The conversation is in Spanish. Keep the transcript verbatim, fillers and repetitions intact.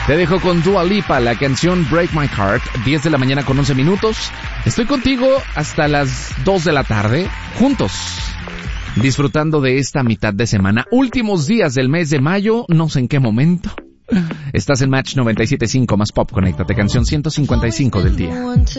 Te dejo con Dua Lipa, la canción Break My Heart, diez de la mañana con once minutos. Estoy contigo hasta las dos de la tarde, juntos, disfrutando de esta mitad de semana. Últimos días del mes de mayo, no sé en qué momento. Estás en Match noventa y siete punto cinco más Pop. Conéctate, canción ciento cincuenta y cinco del día.